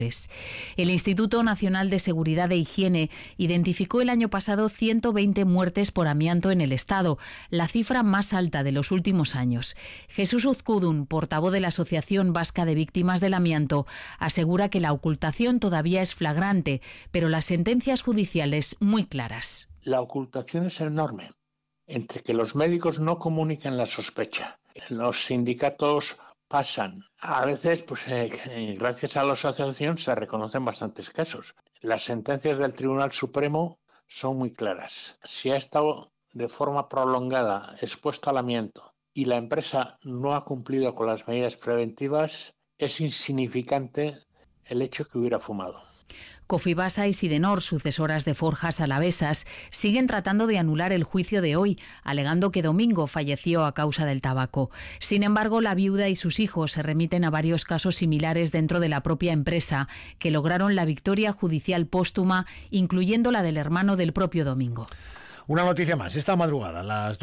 El Instituto Nacional de Seguridad e Higiene identificó el año pasado 120 muertes por amianto en el Estado, la cifra más alta de los últimos años. Jesús Uzkudun, portavoz de la Asociación Vasca de Víctimas del Amianto, asegura que la ocultación todavía es flagrante, pero las sentencias judiciales muy claras. La ocultación es enorme, entre que los médicos no comunican la sospecha, los sindicatos pasan. A veces, gracias a la asociación, se reconocen bastantes casos. Las sentencias del Tribunal Supremo son muy claras. Si ha estado de forma prolongada expuesto al amianto y la empresa no ha cumplido con las medidas preventivas, es insignificante el hecho que hubiera fumado. Cofibasa y Sidenor, sucesoras de Forjas Alavesas, siguen tratando de anular el juicio de hoy, alegando que Domingo falleció a causa del tabaco. Sin embargo, la viuda y sus hijos se remiten a varios casos similares dentro de la propia empresa, que lograron la victoria judicial póstuma, incluyendo la del hermano del propio Domingo. Una noticia más. Esta madrugada, a las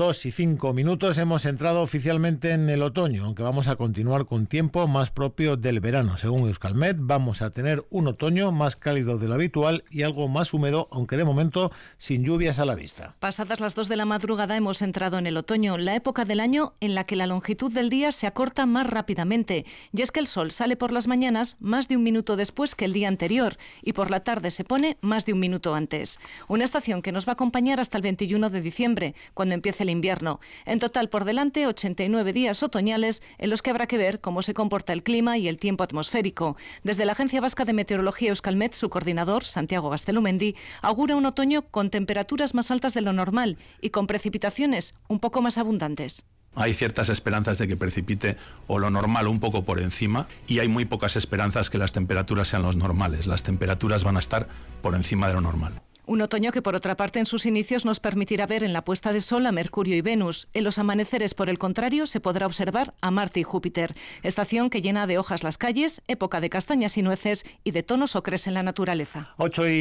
2:05, hemos entrado oficialmente en el otoño, aunque vamos a continuar con tiempo más propio del verano. Según Euskalmet, vamos a tener un otoño más cálido de lo habitual y algo más húmedo, aunque de momento sin lluvias a la vista. Pasadas las 2 de la madrugada hemos entrado en el otoño, la época del año en la que la longitud del día se acorta más rápidamente. Y es que el sol sale por las mañanas más de un minuto después que el día anterior y por la tarde se pone más de un minuto antes. Una estación que nos va a acompañar hasta el 21 de diciembre, cuando empiece el invierno. En total, por delante, 89 días otoñales en los que habrá que ver cómo se comporta el clima y el tiempo atmosférico. Desde la Agencia Vasca de Meteorología Euskalmet, su coordinador, Santiago Gaztelumendi, augura un otoño con temperaturas más altas de lo normal y con precipitaciones un poco más abundantes. Hay ciertas esperanzas de que precipite o lo normal un poco por encima y hay muy pocas esperanzas que las temperaturas sean los normales. Las temperaturas van a estar por encima de lo normal. Un otoño que, por otra parte, en sus inicios nos permitirá ver en la puesta de sol a Mercurio y Venus. En los amaneceres, por el contrario, se podrá observar a Marte y Júpiter. Estación que llena de hojas las calles, época de castañas y nueces y de tonos ocres en la naturaleza.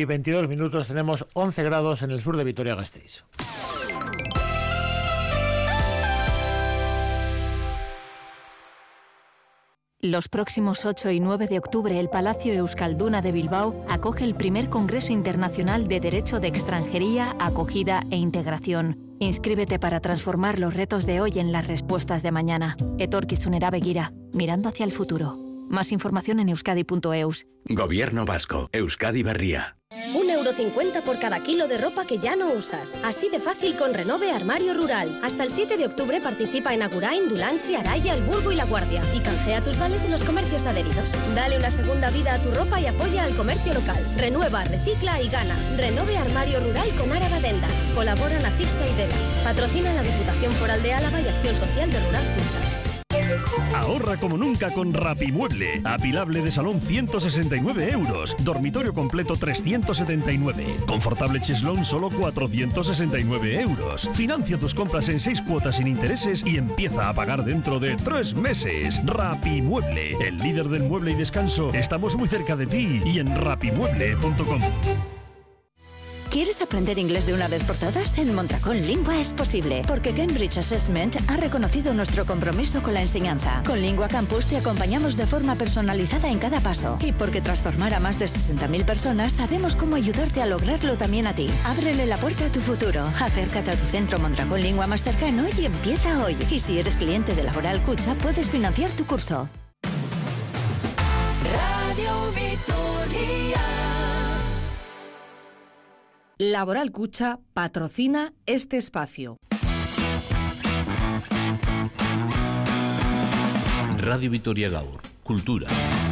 8:22, tenemos 11 grados en el sur de Vitoria-Gasteiz. Los próximos 8 y 9 de octubre, el Palacio Euskalduna de Bilbao acoge el primer Congreso Internacional de Derecho de Extranjería, Acogida e Integración. Inscríbete para transformar los retos de hoy en las respuestas de mañana. Etorkizunera begira, mirando hacia el futuro. Más información en euskadi.eus. Gobierno vasco, Euskadi Berria. 1,50 € por cada kilo de ropa que ya no usas. Así de fácil con Renove Armario Rural. Hasta el 7 de octubre participa en Agurain, Dulantzi, Araya, El Burgo y La Guardia. Y canjea tus vales en los comercios adheridos. Dale una segunda vida a tu ropa y apoya al comercio local. Renueva, recicla y gana. Renove Armario Rural con Áraba Denda. Colaboran Acirsa y Dela. Patrocina la Diputación Foral de Álava y Acción Social de Rural Cucha. Ahorra como nunca con Rapimueble. Apilable de salón 169 €. Dormitorio completo 379. Confortable cheslón solo 469 €. Financia tus compras en 6 cuotas sin intereses y empieza a pagar dentro de 3 meses. Rapimueble, el líder del mueble y descanso. Estamos muy cerca de ti y en rapimueble.com. ¿Quieres aprender inglés de una vez por todas? En Mondragón Lingua es posible, porque Cambridge Assessment ha reconocido nuestro compromiso con la enseñanza. Con Lingua Campus te acompañamos de forma personalizada en cada paso. Y porque tras formar a más de 60.000 personas, sabemos cómo ayudarte a lograrlo también a ti. Ábrele la puerta a tu futuro. Acércate a tu centro Mondragón Lingua más cercano y empieza hoy. Y si eres cliente de Laboral Cucha, puedes financiar tu curso. Radio Vitoria. Laboral Cucha patrocina este espacio. Radio Vitoria Gaur, Cultura.